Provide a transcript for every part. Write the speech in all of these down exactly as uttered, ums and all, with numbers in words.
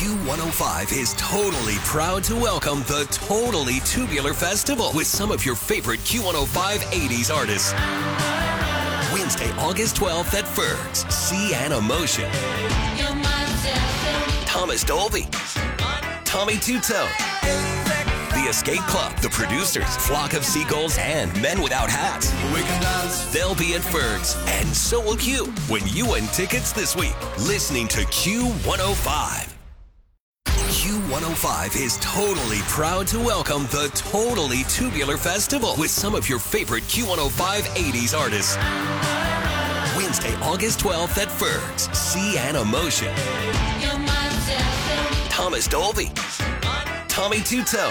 Q one oh five is totally proud to welcome the Totally Tubular Festival with some of your favorite Q one oh five eighties artists. Wednesday, August twelfth at Ferg's. Sea and Emotion. Thomas Dolby. Tommy Two-Tone. The Escape Club, The Producers, Flock of Seagulls, and Men Without Hats. We can dance. They'll be at Ferg's, and so will Q when you win tickets this week. Listening to Q one oh five. Q one oh five is totally proud to welcome the Totally Tubular Festival with some of your favorite Q one oh five eighties artists. Wednesday, August twelfth at Ferg's. Sea and Emotion. Thomas Dolby. Tommy Two-Tone.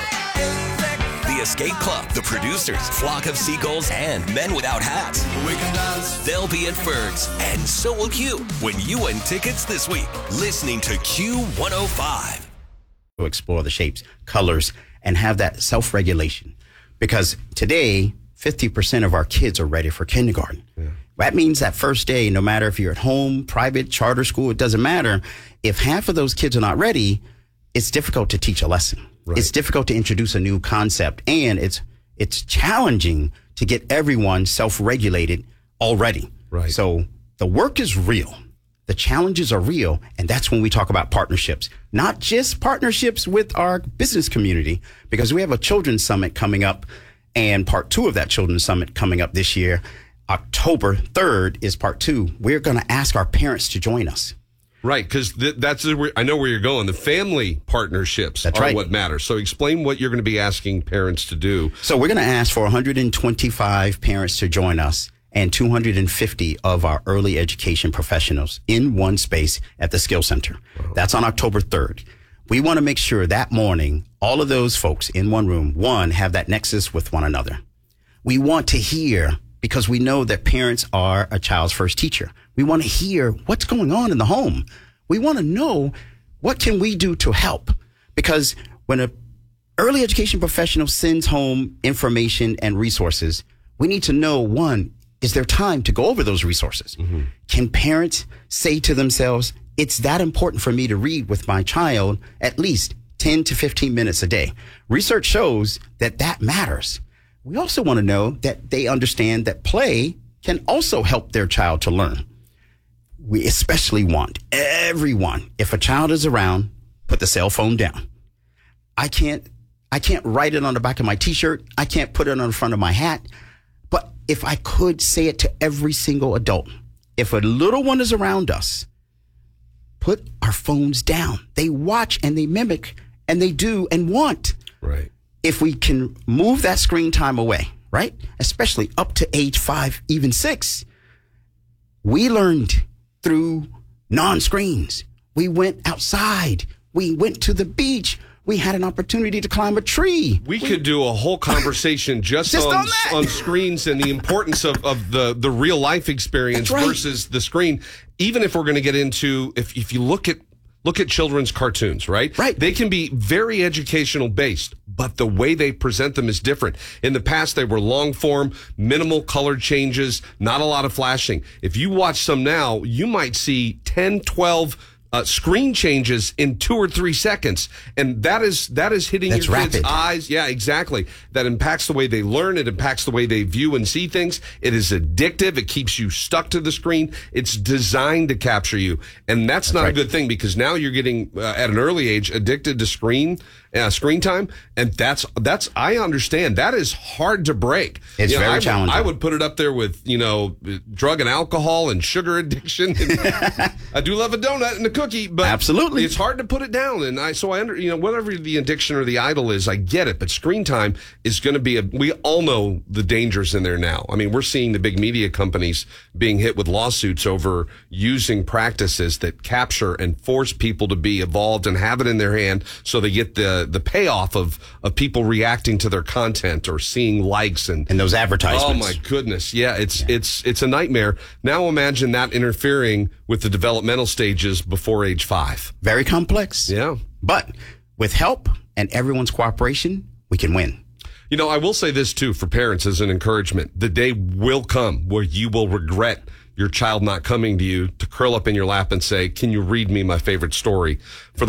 The Escape Club, The Producers, Flock of Seagulls, and Men Without Hats. We can dance. They'll be at Ferg's, and so will Q when you win tickets this week. Listening to Q one oh five. To explore the shapes, colors, and have that self-regulation. Because today, fifty percent of our kids are ready for kindergarten. Yeah. That means that first day, no matter if you're at home, private, charter school, it doesn't matter. If half of those kids are not ready, it's difficult to teach a lesson. Right. It's difficult to introduce a new concept, and it's it's challenging to get everyone self-regulated already. Right. So the work is real. The challenges are real, and that's when we talk about partnerships. Not just partnerships with our business community, because we have a children's summit coming up, and part two of that children's summit coming up this year. October third is part two. We're going to ask our parents to join us. Right, because th- that's where, I know where you're going. The family partnerships that's are right. what matters. So explain what you're going to be asking parents to do. So we're going to ask for one hundred twenty-five parents to join us and two hundred fifty of our early education professionals in one space at the Skill Center. Wow. That's on October third. We want to make sure that morning, all of those folks in one room, one, have that nexus with one another. We want to hear, because we know that parents are a child's first teacher. We want to hear what's going on in the home. We want to know what can we do to help, because when an early education professional sends home information and resources, we need to know, one, is there time to go over those resources? Mm-hmm. Can parents say to themselves, it's that important for me to read with my child at least ten to fifteen minutes a day? Research shows that that matters. We also want to know that they understand that play can also help their child to learn. We especially want everyone, if a child is around, put the cell phone down. I can't, I can't write it on the back of my T-shirt. I can't put it on the front of my hat. But if I could say it to every single adult, if a little one is around us, put our phones down. They watch and they mimic and they do and want. Right. If we can move that screen time away, right? Especially up to age five, even six, we learned through non-screens. We went outside. We went to the beach. We had an opportunity to climb a tree. We, we could do a whole conversation just, just on, on, on screens and the importance of, of the, the real life experience right. versus the screen. Even if we're going to get into, if, if you look at Look at children's cartoons, right? Right. They can be very educational based, but the way they present them is different. In the past, they were long form, minimal color changes, not a lot of flashing. If you watch some now, you might see ten, twelve uh, screen changes in two or three seconds. And that is, that is hitting That's your kids' rapid. eyes. Yeah, exactly. That impacts the way they learn. It impacts the way they view and see things. It is addictive. It keeps you stuck to the screen. It's designed to capture you. And that's, that's not right. a good thing, because now you're getting, uh, at an early age, addicted to screen, uh, screen time. And that's, that's, I understand. That is hard to break. It's you know, very I challenging. Would, I would put it up there with, you know, drug and alcohol and sugar addiction. And I do love a donut and a cookie, but absolutely, it's hard to put it down. And I, so I under, you know, whatever the addiction or the idol is, I get it. But screen time is going to be a, we all know the dangers in there now. I mean, we're seeing the big media companies being hit with lawsuits over using practices that capture and force people to be evolved and have it in their hand, so they get the, the payoff of, of people reacting to their content or seeing likes and, and those advertisements. Oh my goodness. Yeah. It's, yeah. it's, it's a nightmare. Now imagine that interfering with the developmental stages before age five. Very complex. Yeah. But with help and everyone's cooperation, we can win. You know, I will say this too, for parents as an encouragement. The day will come where you will regret your child not coming to you to curl up in your lap and say, can you read me my favorite story? For